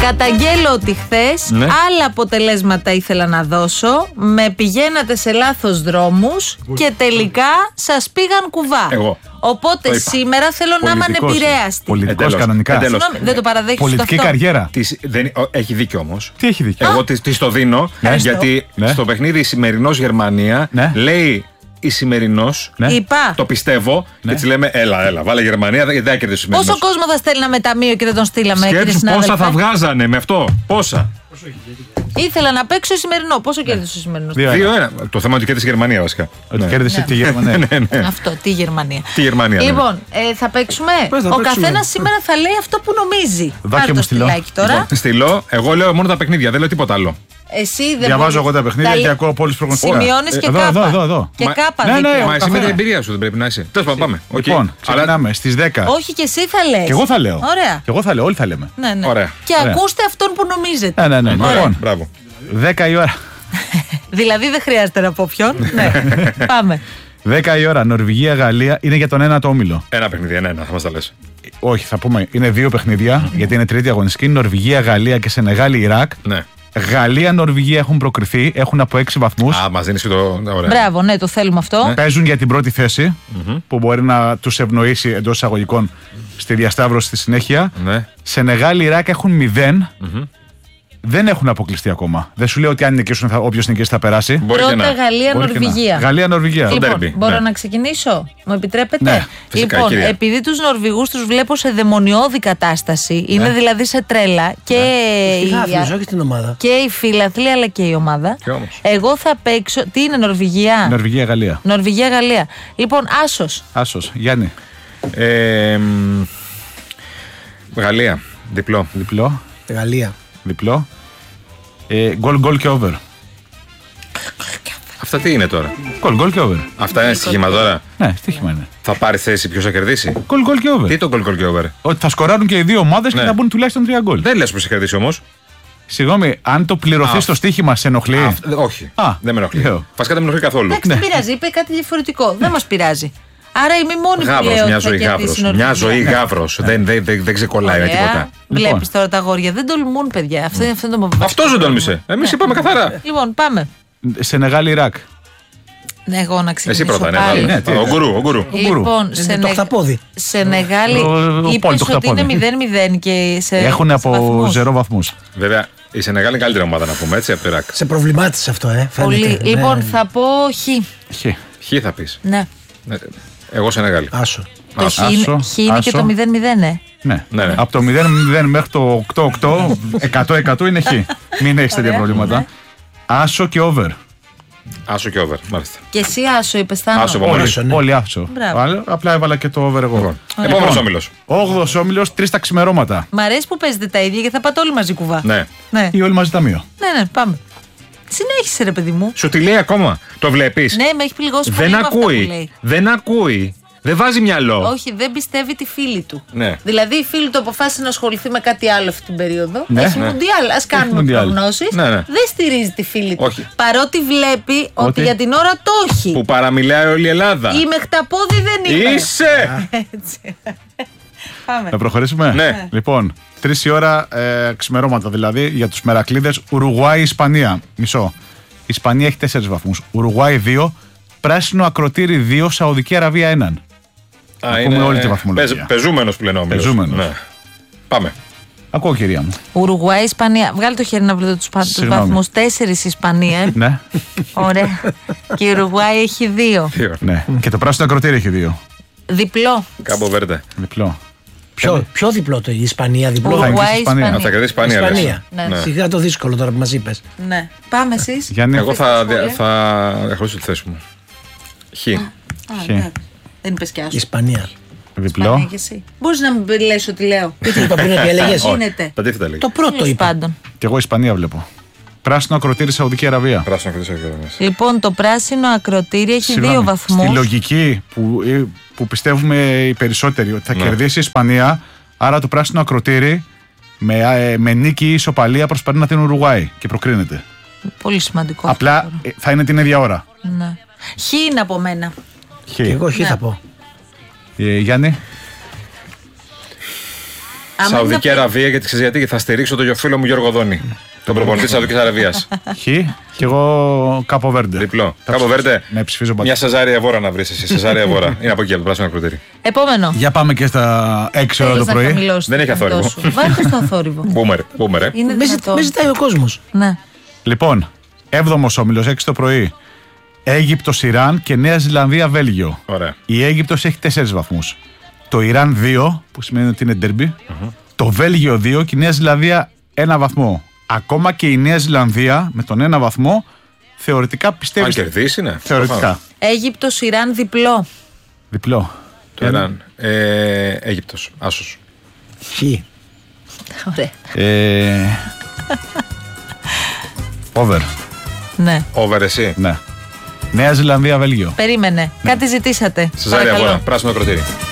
Καταγγέλλω ότι χθες άλλα αποτελέσματα ήθελα να δώσω. Με πηγαίνατε σε λάθος δρόμους και τελικά σας πήγαν κουβά. Εγώ. Οπότε σήμερα θέλω να είμαι ανεπηρέαστη. Πολιτικός κανονικά. Δεν το παραδέχεις πολιτική αυτό. καριέρα. Έχει δίκιο όμως. Τι έχει δίκιο? Εγώ της το δίνω γιατί στο παιχνίδι Σημερινός Γερμανία λέει η Σημερινός. Είπα. Το πιστεύω. Και έτσι λέμε, έλα, βάλε Γερμανία, γιατί δεν κερδίσει η Σημερινός. Πόσο κόσμο θα στέλναμε ταμείο και δεν τον στείλαμε, κύριε Σκέψου συνάδελφε. πόσα θα βγάζανε με αυτό. Πόσα. Ήθελα να παίξω Σημερινό. Πόσο κέρδισε ο Σημερινός? 2-1. Το θέμα είναι ότι κέρδισε η Γερμανία βασικά. Ότι κέρδισε τη Γερμανία. Αυτό, τη Γερμανία. Τη Γερμανία. Λοιπόν, θα παίξουμε. Ο καθένας σήμερα θα λέει αυτό που νομίζει. Πάρε το στυλάκι τώρα. Στυλό, εγώ λέω μόνο τα παιχνίδια, δεν λέω τίποτα άλλο. Εσύ δεν διαβάζω εγώ τα παιχνίδια και ακούω από όλους τους προγνωστικούς. Σημειώνεις και κάπα. Εδώ. Και κάπα. Μα εσύ με την εμπειρία σου δεν πρέπει να είσαι. Τέλος πάντων, πάμε. Λοιπόν, ξεκινάμε στις 10. Όχι, και εσύ θα λες. Και εγώ θα λέω. Ωραία. Και εγώ θα λέω, όλοι θα λέμε. Ναι. Ωραία. Και ακούστε αυτόν που νομίζετε. Ναι. Λοιπόν, μπράβο. 10 η ώρα. Δηλαδή δεν χρειάζεται να πω ποιον. Ναι. Πάμε. 10 η ώρα, Νορβηγία-Γαλλία, είναι για τον ένατο όμιλο. Ένα παιχνίδι, ένα, θα μας τα λες. Όχι, θα πούμε, είναι δύο παιχνίδια, γιατί είναι τρίτη αγωνιστική. Νορβηγία-Γαλλία και Σενεγάλη-Ιράκ. Ναι. Γαλλία-Νορβηγία έχουν προκριθεί, έχουν από 6 βαθμούς. Μας δίνεις και το. Ωραία. Μπράβο, ναι, το θέλουμε αυτό. Παίζουν για την πρώτη θέση, που μπορεί να τους ευνοήσει εντός εισαγωγικών στη διασταύρωση στη συνέχεια. Ναι. Σενεγάλη-Ιράκ έχουν 0. Δεν έχουν αποκλειστεί ακόμα. Δεν σου λέω ότι αν νικήσουν, όποιος νικήσει θα περάσει. Πρώτα Γαλλία-Νορβηγία. Γαλλία-Νορβηγία. Λοιπόν, μπορώ να ξεκινήσω? Μου επιτρέπετε? Ναι, φυσικά, λοιπόν, κυρία. επειδή τους Νορβηγούς τους βλέπω σε δαιμονιώδη κατάσταση, είναι δηλαδή σε τρέλα και όχι στην ομάδα. και οι φίλαθλοι αλλά και η ομάδα. Εγώ θα παίξω. Τι είναι Νορβηγία? Νορβηγία-Γαλλία. Νορβηγία-Γαλλία. Λοιπόν, άσος. Γιάννη. Γαλλία. Διπλό. Γαλλία. Διπλό. Γκολ και over. Αυτά τι είναι τώρα? Γκολ και over. Αυτά είναι στοίχημα τώρα. Ναι, στοίχημα είναι. Θα πάρει θέση ποιος θα κερδίσει. Γκολ και over. Τι το γκολ και over? Ότι θα σκοράρουν και οι δύο ομάδες και θα μπουν τουλάχιστον 3 γκολ. Δεν λες πως θα κερδίσει όμως. Συγγνώμη, αν το πληρωθεί στο στοίχημα, σε ενοχλεί? Όχι. Δεν με ενοχλεί. Βασικά δεν με ενοχλεί καθόλου. Εντάξει, δεν πειράζει, είπε κάτι διαφορετικό. Δεν μας πειράζει. Άρα είμαι η μόνη που λέω μια ζωή γάβρος. Μια ζωή γάβρος. Δεν ξεκολλάει με τίποτα. Βλέπεις τώρα τα αγόρια. Δεν τολμούν, παιδιά. Αυτό είναι το βασικό. Αυτός δεν τόλμησε. Εμείς είπαμε καθαρά. Λοιπόν, πάμε. Σενεγάλη-Ιράκ. Ναι, εγώ να ξεκινήσω. Εσύ πρώτα, ναι. Ο γκουρού. Λοιπόν, το χταπόδι. Σενεγάλη είπες ότι είναι 0-0 και σε. Έχουν από 0 βαθμούς. Βέβαια, η Σενεγάλη είναι καλύτερη ομάδα να πούμε, έτσι, από το Ιράκ. Σε προβλημάτισε αυτό, Πολύ. Λοιπόν, θα πω χ. Χ θα πεις. Ναι. Εγώ Σενεγάλη. Άσο. Το χ είναι και το 0-0, Ναι. Από το 0-0 μέχρι το 8-8, 100% είναι χ. Μην έχεις τέτοια προβλήματα. Άσο και over. Άσο και over, μάλιστα. Και εσύ άσο είπες, Θάνο? Όλοι άσο. Απλά έβαλα και το over εγώ. Επόμενος όμιλος. 8ος όμιλος, 3 τα ξημερώματα. Μ' αρέσει που παίζετε τα ίδια και θα πάτε όλοι μαζί κουβά. Ναι. Ή όλοι μαζί ταμείο. Ναι, πάμε. Συνέχισε, ρε παιδί μου. Σου τη λέει ακόμα. Το βλέπεις? Ναι, με έχει πληγώσει πολύ με αυτά που λέει. Δεν ακούει. Δεν βάζει μυαλό. Όχι, δεν πιστεύει τη φίλη του. Ναι. Δηλαδή η φίλη του αποφάσισε να ασχοληθεί με κάτι άλλο αυτή την περίοδο. Ναι. Έχει μουντιάλ. Ας κάνουμε προγνώσεις. Ναι. Δεν στηρίζει τη φίλη του. Όχι. Παρότι βλέπει ότι για την ώρα το έχει. Που παραμιλάει όλη η Ελλάδα. Η μεχταπόδη δεν είναι. Είσαι! Έτσι. Πάμε. Να προχωρήσουμε. Ναι. Λοιπόν, 3 η ώρα ξημερώματα δηλαδή για τους μερακλείδες. Ουρουγουάη-Ισπανία. Μισό. Η Ισπανία έχει 4 βαθμούς. Ουρουγουάη 2. Πράσινο ακροτήρι 2. Σαουδική Αραβία 1. Είναι όλη τη βαθμολογία. Πεζούμενος που λένε όμιλος. Πεζούμενος. Πάμε. Ακούω, κυρία μου. Ουρουγουάη, Ισπανία. Βγάλε το χέρι να βρείτε τους βαθμούς. 4 Ισπανία. Ναι. Ωραία. Και η Ουρουγουάη έχει 2. Ναι. Και το πράσινο ακροτήρι έχει 2. Διπλό. Κάμπο Βέρντε. Διπλό. Ποιο διπλό το, η Ισπανία διπλό? Ουρουγουάη, Ισπανία. Θα κερδίσει Ισπανία. Ισπανία. Ναι. Σιγά το δύσκολο τώρα που μας είπες. Ναι. Πάμε εσείς. Γιάννη. Εγώ θα διαχωρίσω τη θέση μου. Χ. Δεν είπες κι άσο. Ισπανία. Διπλό. Μπορείς να μην λες ότι λέω. Τι το είπα πριν ότι έλεγες? Γίνεται. Τα αντίθετα λέει. Το πρώτο είπα. Πάντων. Και εγώ Ισπανία βλέπω. Πράσινο ακροτήρι Σαουδική Αραβία. Πράσινο ακροτήρι. Λοιπόν, το πράσινο ακροτήρι έχει 2 βαθμούς. Στη λογική που πιστεύουμε οι περισσότεροι ότι θα κερδίσει η Ισπανία, άρα το πράσινο ακροτήρι με νίκη ή ισοπαλία προσπαθεί την Ουρουγουάη και προκρίνεται. Πολύ σημαντικό. Απλά θα είναι την ίδια ώρα. Ναι. Χ είναι από μένα. Και εγώ χ θα πω. Γιάννη. Σαουδική Αραβία, γιατί ξέρει γιατί θα στηρίξω τον φίλο μου Γιώργο Δόνη. Τον προπονητή της Σαουδικής Αραβίας. Χ. Και εγώ Κάπο Βέρντε. Διπλό. Κάπο Βέρντε. Ναι, ψηφίζω πάντα. Μια Σεζάρια Βόρα να βρεις εσύ. Σεζάρια Βόρα. Είναι από εκεί, από το πράσινο ακροτήρι. Επόμενο. Για πάμε και στα 6 ώρα το πρωί. Δεν έχει αθόρυβο. Βάλτε στο αθόρυβο. Μπούμερ. Με ζητάει ο κόσμος. Ναι. Λοιπόν, 7ο όμιλος, 6 το πρωί. Αίγυπτος, Ιράν και Νέα Ζηλανδία, Βέλγιο. Ωραία. Η Αίγυπτος έχει 4 βαθμούς. Το Ιράν 2, που σημαίνει ότι είναι ντέρμπι. Το Βέλγιο 2 και η Νέα Ζηλανδία 1 βαθμό. Ακόμα και η Νέα Ζηλανδία με τον 1 βαθμό θεωρητικά πιστεύει. Αν κερδίσει, ναι. Θεωρητικά. Αίγυπτος, Ιράν, διπλό. Διπλό. Το Ιράν. Αίγυπτος. Άσος. Χ. Ωραία. Over. Ναι. Over εσύ. Ναι. Νέα Ζηλανδία, Βέλγιο. Περίμενε. Κάτι ζητήσατε. Σεζάρια Βόρα. Πράσινο ακροτήρι.